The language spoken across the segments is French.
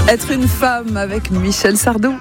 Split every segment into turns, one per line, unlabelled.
Être une femme avec Michel Sardou.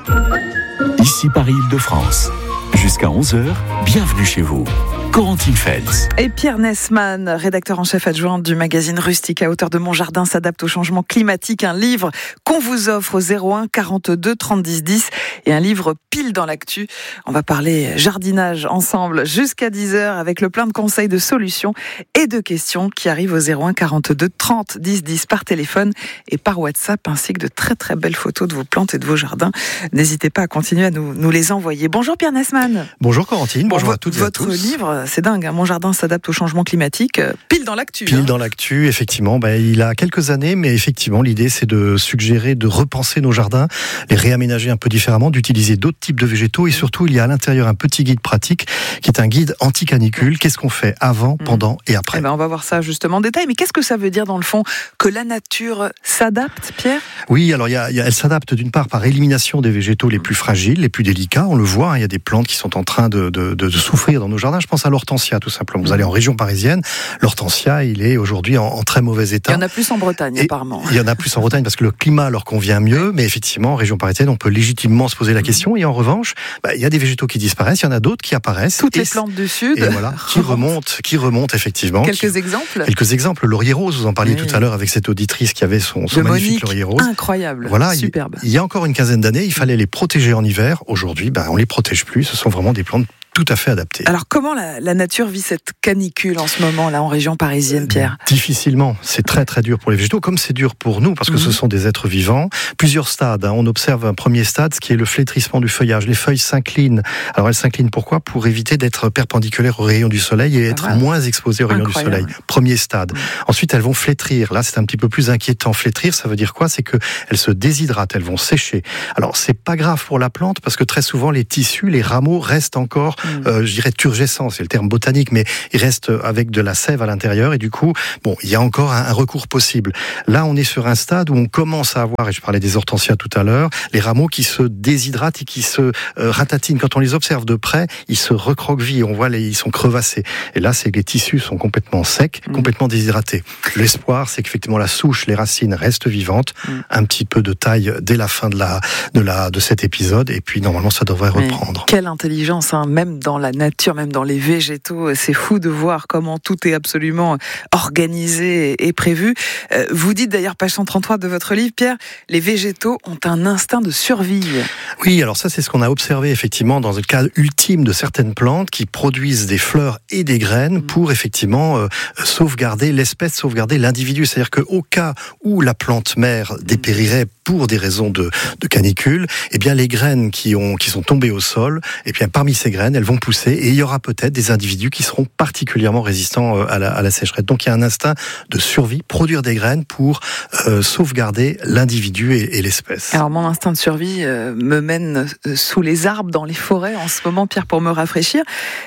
Ici Paris-Île-de-France. Jusqu'à 11h, bienvenue chez vous. Corentine Feltz.
Et Pierre Nesman, rédacteur en chef adjoint du magazine Rustica, auteur de Mon jardin s'adapte au changement climatique, un livre qu'on vous offre au 01 42 30 10 10 et un livre pile dans l'actu. On va parler jardinage ensemble jusqu'à 10h avec le plein de conseils, de solutions et de questions qui arrivent au 01 42 30 10 10 par téléphone et par WhatsApp, ainsi que de très très belles photos de vos plantes et de vos jardins. N'hésitez pas à continuer à nous les envoyer. Bonjour Pierre Nesman.
Bonjour Corentine, bonjour à toutes et à tous.
Votre livre, c'est dingue, hein. Mon jardin s'adapte au changement climatique, pile dans l'actu.
Pile dans l'actu, effectivement. Il a quelques années, mais effectivement, l'idée c'est de suggérer de repenser nos jardins, les réaménager un peu différemment, d'utiliser d'autres types de végétaux et surtout, il y a à l'intérieur un petit guide pratique qui est un guide anti-canicule. Qu'est-ce qu'on fait avant, pendant et après ?
On va voir ça justement en détail. Mais qu'est-ce que ça veut dire dans le fond que la nature s'adapte, Pierre ?
Oui, alors elle s'adapte d'une part par élimination des végétaux les plus fragiles, les plus délicats. On le voit, il y a des plantes qui sont en train de souffrir dans nos jardins. Je pense à l'hortensia, tout simplement. Vous allez en région parisienne, l'hortensia, il est aujourd'hui en très mauvais état.
Il y en a plus en Bretagne, apparemment.
Il y en a plus en Bretagne parce que le climat leur convient mieux, mais effectivement, en région parisienne, on peut légitimement se poser la question. Et en revanche, il y a des végétaux qui disparaissent, il y en a d'autres qui apparaissent.
Toutes les plantes du Sud.
Et voilà, qui remontent effectivement.
Quelques exemples.
Quelques exemples. Laurier rose, vous en parliez tout à l'heure avec cette auditrice qui avait son magnifique
Monique,
laurier rose.
Incroyable,
voilà,
superbe.
Il y a encore une quinzaine d'années, il fallait les protéger en hiver. Aujourd'hui, on les protège plus. Ce sont vraiment des plantes tout à fait adapté.
Alors comment la nature vit cette canicule en ce moment là en région parisienne, Pierre ?
Difficilement, c'est très très dur pour les végétaux, comme c'est dur pour nous parce que ce sont des êtres vivants. Plusieurs stades, on observe un premier stade, ce qui est le flétrissement du feuillage. Les feuilles s'inclinent. Alors elles s'inclinent pourquoi ? Pour éviter d'être perpendiculaires aux rayons du soleil et être moins exposées aux rayons du soleil. Premier stade. Ensuite elles vont flétrir. Là c'est un petit peu plus inquiétant. Flétrir, ça veut dire quoi ? C'est que elles se déshydratent, elles vont sécher. Alors c'est pas grave pour la plante parce que très souvent les tissus, les rameaux restent encore je dirais turgescents, c'est le terme botanique, mais ils restent avec de la sève à l'intérieur et du coup, il y a encore un recours possible. Là, on est sur un stade où on commence à avoir, et je parlais des hortensias tout à l'heure, les rameaux qui se déshydratent et qui se ratatinent. Quand on les observe de près, ils se recroquevillent, on voit ils sont crevassés. Et là, c'est que les tissus sont complètement secs, complètement déshydratés. L'espoir, c'est qu'effectivement la souche, les racines restent vivantes, un petit peu de taille dès la fin de cet épisode, et puis normalement ça devrait reprendre.
Quelle intelligence, hein, même dans la nature, même dans les végétaux, c'est fou de voir comment tout est absolument organisé et prévu. Vous dites d'ailleurs, page 133 de votre livre, Pierre, les végétaux ont un instinct de survie.
Oui, alors ça c'est ce qu'on a observé effectivement dans le cas ultime de certaines plantes qui produisent des fleurs et des graines pour effectivement sauvegarder l'espèce, sauvegarder l'individu. C'est-à-dire qu'au cas où la plante mère dépérirait pour des raisons de canicule, eh bien les graines qui sont tombées au sol, eh bien parmi ces graines, elles vont pousser et il y aura peut-être des individus qui seront particulièrement résistants à la sécheresse. Donc il y a un instinct de survie, produire des graines pour sauvegarder l'individu et l'espèce.
Alors mon instinct de survie me mène sous les arbres dans les forêts en ce moment, Pierre, pour me rafraîchir.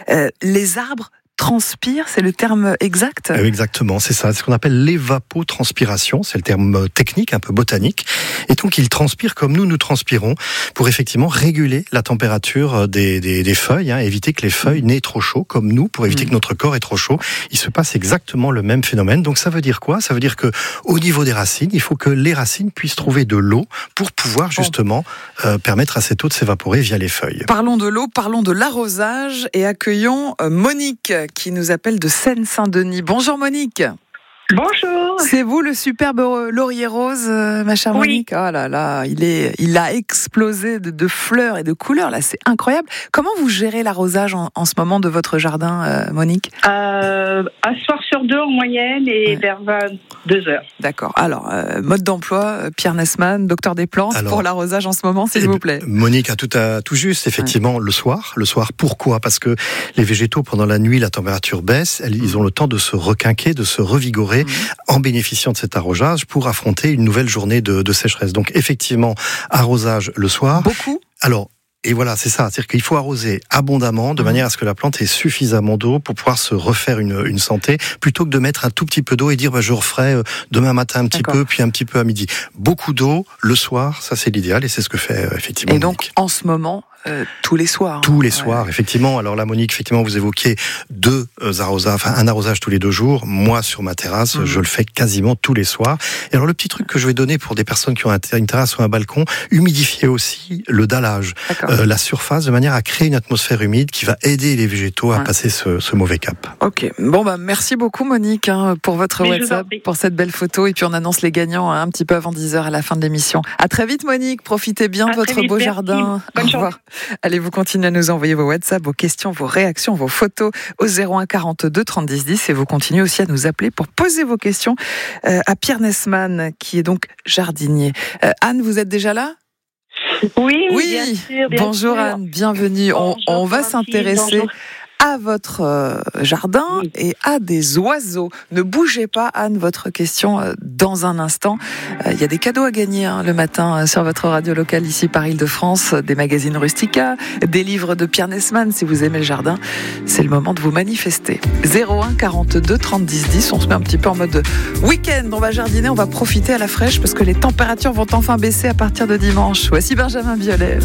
Les arbres transpire, c'est le terme exact ?
Exactement, c'est ça. C'est ce qu'on appelle l'évapotranspiration. C'est le terme technique, un peu botanique. Et donc, ils transpirent comme nous transpirons pour effectivement réguler la température des feuilles, éviter que les feuilles n'aient trop chaud, comme nous, pour éviter que notre corps ait trop chaud. Il se passe exactement le même phénomène. Donc, ça veut dire quoi ? Ça veut dire que au niveau des racines, il faut que les racines puissent trouver de l'eau pour pouvoir justement permettre à cette eau de s'évaporer via les feuilles.
Parlons de l'eau, parlons de l'arrosage et accueillons Monique qui nous appelle de Seine-Saint-Denis. Bonjour Monique.
Bonjour.
C'est vous le superbe laurier rose, ma chère Monique ? Oh là là, il a explosé de fleurs et de couleurs, là, c'est incroyable. Comment vous gérez l'arrosage en ce moment de votre jardin, Monique ?
Un soir sur deux en moyenne et vers 22 heures.
D'accord. Alors, mode d'emploi, Pierre Nesman, docteur des plantes, pour l'arrosage en ce moment, s'il vous plaît.
Monique a tout juste, effectivement, le soir. Le soir, pourquoi ? Parce que les végétaux, pendant la nuit, la température baisse, ils ont le temps de se requinquer, de se revigorer en bénéficiant de cet arrosage pour affronter une nouvelle journée de sécheresse. Donc, effectivement, arrosage le soir.
Beaucoup ?
Alors, et voilà, c'est ça. C'est-à-dire qu'il faut arroser abondamment, de manière à ce que la plante ait suffisamment d'eau pour pouvoir se refaire une santé, plutôt que de mettre un tout petit peu d'eau et dire je referai demain matin un petit peu, puis un petit peu à midi. Beaucoup d'eau le soir, ça c'est l'idéal et c'est ce que fait effectivement.
Et donc, en ce moment, tous les soirs.
Tous les soirs, effectivement. Alors là, Monique, effectivement, vous évoquez un arrosage tous les 2 jours. Moi, sur ma terrasse, je le fais quasiment tous les soirs. Et alors, le petit truc que je vais donner pour des personnes qui ont une terrasse ou un balcon, humidifier aussi le dallage, la surface, de manière à créer une atmosphère humide qui va aider les végétaux à passer ce mauvais cap.
Ok. Bon, merci beaucoup, Monique, pour votre WhatsApp, pour cette belle photo. Et puis, on annonce les gagnants un petit peu avant 10h à la fin de l'émission. À très vite, Monique. Profitez bien de votre beau jardin. Au revoir. Allez, vous continuez à nous envoyer vos WhatsApp, vos questions, vos réactions, vos photos au 01 42 30 10 et vous continuez aussi à nous appeler pour poser vos questions à Pierre Nesman, qui est donc jardinier. Anne, vous êtes déjà là ?
Oui, bien sûr.
Bonjour Anne, bienvenue.
Bonjour,
on va s'intéresser à votre jardin et à des oiseaux. Ne bougez pas, Anne, votre question dans un instant. Il y a des cadeaux à gagner le matin sur votre radio locale ici par Île-de-France, des magazines Rustica, des livres de Pierre Nesman. Si vous aimez le jardin, c'est le moment de vous manifester. 01 42 30 10 10, on se met un petit peu en mode week-end. On va jardiner, on va profiter à la fraîche parce que les températures vont enfin baisser à partir de dimanche. Voici Benjamin Biolay.